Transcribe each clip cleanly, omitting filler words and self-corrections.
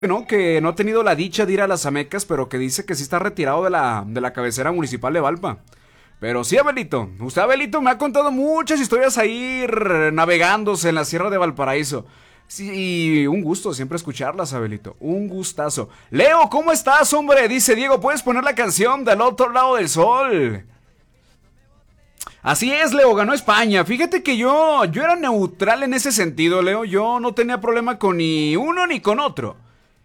¿no? Que no ha tenido la dicha de ir a las Amecas, pero que dice que sí está retirado de la cabecera municipal de Valpa. Pero sí, Abelito. Usted, Abelito, me ha contado muchas historias ahí navegándose en la Sierra de Valparaíso. Sí, un gusto siempre escucharlas, Abelito. Un gustazo. Leo, ¿cómo estás, hombre? Dice Diego, ¿puedes poner la canción del otro lado del sol? Así es, Leo, ganó España. Fíjate que yo era neutral en ese sentido, Leo. Yo no tenía problema con ni uno ni con otro.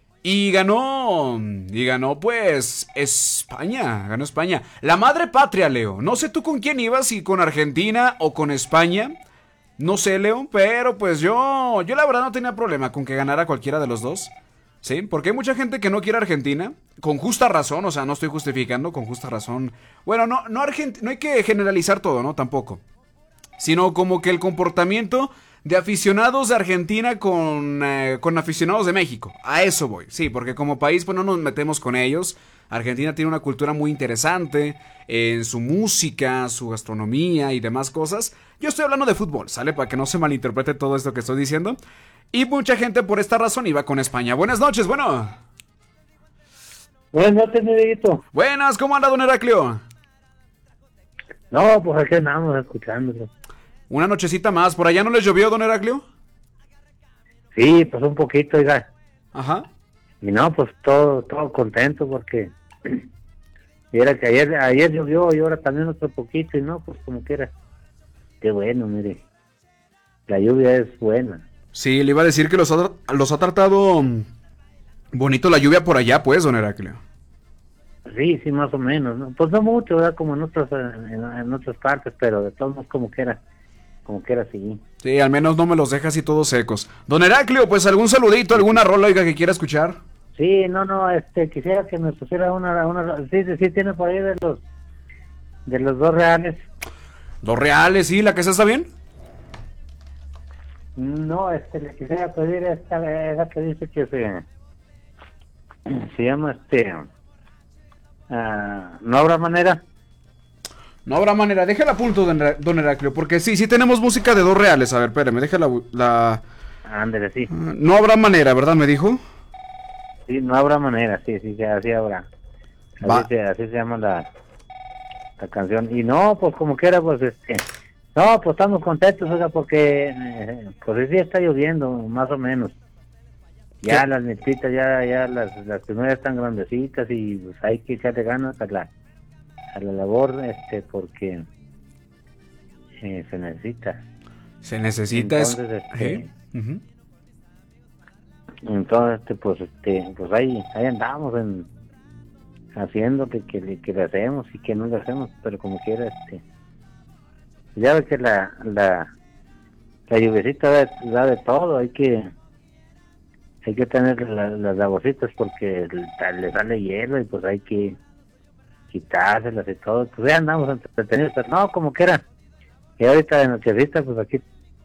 Y ganó pues España, ganó España. La madre patria, Leo. No sé tú con quién ibas, si con Argentina o con España. No sé, Leo, pero pues yo la verdad no tenía problema con que ganara cualquiera de los dos. Sí, porque hay mucha gente que no quiere a Argentina, con justa razón, o sea, no estoy justificando, con justa razón. Bueno, no hay que generalizar todo, ¿no? Tampoco. Sino como que el comportamiento de aficionados de Argentina con aficionados de México. A eso voy, sí, porque como país pues no nos metemos con ellos. Argentina tiene una cultura muy interesante en su música, su gastronomía y demás cosas. Yo estoy hablando de fútbol, ¿sale? Para que no se malinterprete todo esto que estoy diciendo. Y mucha gente por esta razón iba con España. Buenas noches, bueno. Buenas noches, mi amiguito. Buenas, ¿cómo anda, don Heraclio? No, pues aquí andamos escuchándolo. Una nochecita más, ¿por allá no les llovió, don Heraclio? Sí, pues un poquito, oiga. Ajá. Y no, pues todo contento porque y era que ayer llovió y ahora también otro poquito y no, pues como quiera. Qué bueno, mire. La lluvia es buena. Sí, le iba a decir que los ha tratado bonito la lluvia por allá, pues, don Heraclio. Sí, sí, más o menos, ¿no? Pues no mucho, ¿verdad? Como en otras partes, pero de todos modos como quiera sí. Sí, al menos no me los deja así todos secos. Don Heraclio, pues algún saludito, alguna rola, oiga, que quiera escuchar. Sí, no, quisiera que me pusiera sí, tiene por ahí de los dos reales. Dos reales, sí, la que está bien. No, le quisiera pedir esa que dice que se llama no habrá manera. No habrá manera, déjala a punto, don Heraclio, porque sí tenemos música de dos reales. A ver, espérame, déjala. Ándale, sí. No habrá manera, ¿verdad? Me dijo. Sí, no habrá manera, sí, así habrá. Así se llama la canción. Y no, pues como quiera, pues no, pues estamos contentos, oiga, porque pues sí está lloviendo, más o menos. Ya ¿qué? Las milpitas, ya las primeras están grandecitas y pues hay que echarle ganas a la labor, porque se necesita. Se necesita. Entonces, entonces pues ahí andamos haciendo que le hacemos y que no le hacemos, pero como quiera, ya ves que la lluviecita da de todo, hay que tener las laborcitas porque le sale hielo y pues hay que quitárselas y todo, pues ya andamos entretenidos, pero no, como quiera. Y ahorita de nochecita, pues aquí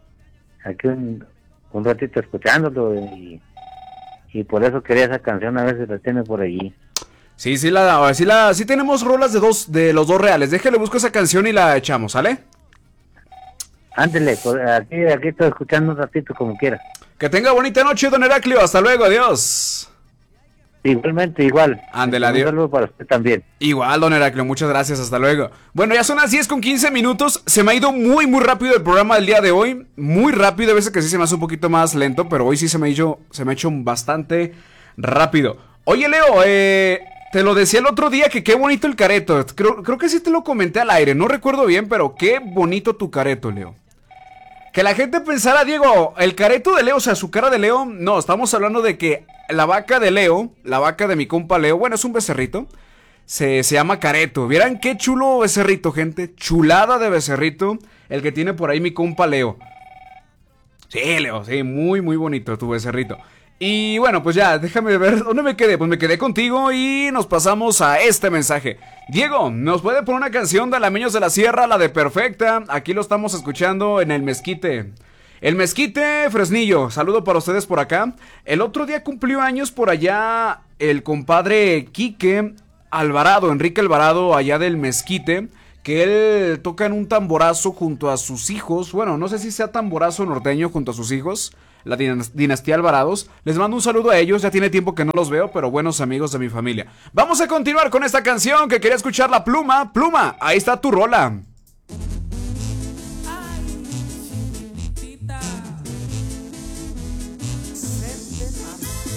un ratito escuchándolo y por eso quería esa canción, a ver si la tiene por allí. Sí tenemos rolas de los dos reales. Déjale, busco esa canción y la echamos, ¿sale? Ándele, pues aquí estoy escuchando un ratito como quiera. Que tenga bonita noche, don Heraclio. Hasta luego, adiós. Igualmente, igual. Ándele, adiós. Un saludo para usted también. Igual, don Heraclio, muchas gracias, hasta luego. Bueno, ya son las 10:15. Se me ha ido muy, muy rápido el programa del día de hoy. Muy rápido, a veces que sí se me hace un poquito más lento, pero hoy sí se me ha hecho bastante rápido. Oye, Leo, te lo decía el otro día que qué bonito el careto. Creo que sí te lo comenté al aire, no recuerdo bien, pero qué bonito tu careto, Leo. Que la gente pensara, Diego, el careto de Leo, o sea, su cara de Leo. No, estamos hablando de que la vaca de Leo, la vaca de mi compa Leo, bueno, es un becerrito, se llama careto. Vieran qué chulo becerrito, gente. Chulada de becerrito el que tiene por ahí mi compa Leo. Sí, Leo, sí, muy, muy bonito tu becerrito. Y bueno, pues ya, déjame ver dónde me quedé. Pues me quedé contigo y nos pasamos a este mensaje. Diego, ¿nos puede poner una canción de Alameños de la Sierra, la de Perfecta? Aquí lo estamos escuchando en el Mezquite. El Mezquite Fresnillo, saludo para ustedes por acá. El otro día cumplió años por allá el compadre Quique Alvarado, Enrique Alvarado, allá del Mezquite, que él toca en un tamborazo junto a sus hijos. Bueno, no sé si sea tamborazo norteño junto a sus hijos. la dinastía Alvarados. Les mando un saludo a ellos, ya tiene tiempo que no los veo, pero buenos amigos de mi familia. Vamos a continuar con esta canción que quería escuchar la Pluma. Pluma, ahí está tu rola.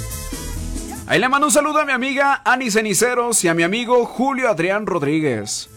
Ahí le mando un saludo a mi amiga Ani Ceniceros y a mi amigo Julio Adrián Rodríguez.